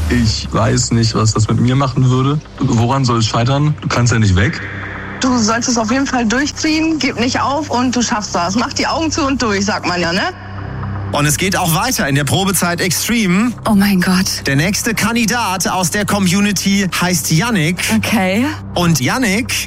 Ich weiß nicht, was das mit mir machen würde. Woran soll es scheitern? Du kannst ja nicht weg. Du sollst es auf jeden Fall durchziehen, gib nicht auf und du schaffst das. Mach die Augen zu und durch, sagt man ja, ne? Und es geht auch weiter in der Probezeit Extreme. Oh mein Gott. Der nächste Kandidat aus der Community heißt Yannick. Okay. Und Yannick